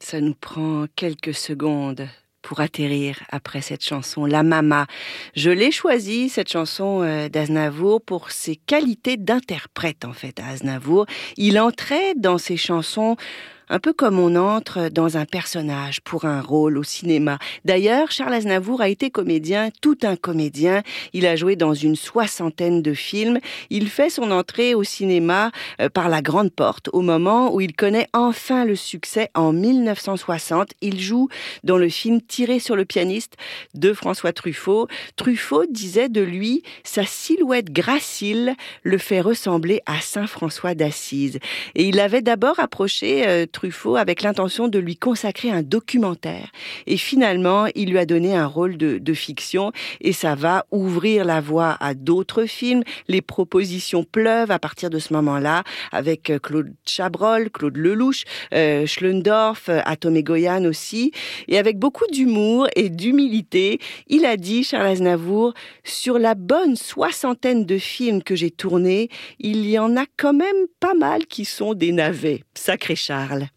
Ça nous prend quelques secondes pour atterrir après cette chanson, La Mama. Je l'ai choisie, cette chanson d'Aznavour, pour ses qualités d'interprète, en fait, à Aznavour. Il entrait dans ses chansons un peu comme on entre dans un personnage pour un rôle au cinéma. D'ailleurs, Charles Aznavour a été comédien, tout un comédien. Il a joué dans une 60aine de films. Il fait son entrée au cinéma par la grande porte, au moment où il connaît enfin le succès en 1960. Il joue dans le film Tirer sur le pianiste de François Truffaut. Truffaut disait de lui, sa silhouette gracile le fait ressembler à Saint François d'Assise. Et il avait d'abord approché Truffaut avec l'intention de lui consacrer un documentaire. Et finalement, il lui a donné un rôle de fiction et ça va ouvrir la voie à d'autres films. Les propositions pleuvent à partir de ce moment-là avec Claude Chabrol, Claude Lelouch, Schlöndorff, Atom et Goyan aussi. Et avec beaucoup d'humour et d'humilité, il a dit, Charles Aznavour, sur la bonne 60aine de films que j'ai tournés, il y en a quand même pas mal qui sont des navets. Sacré Charles.